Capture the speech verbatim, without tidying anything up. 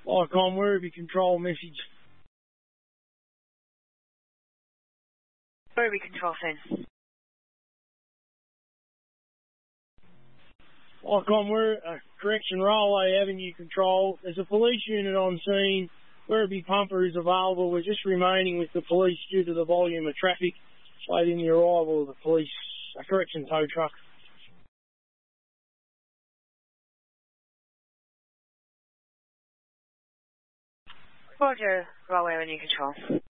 Icon Werribee Control message. Werribee Control send. Icon Werribee, uh, correction, Railway Avenue Control. There's a police unit on scene. Werribee Pumper is available. We're just remaining with the police due to the volume of traffic waiting the arrival of the police, uh, correction, tow truck. Roger, Railway Avenue Control.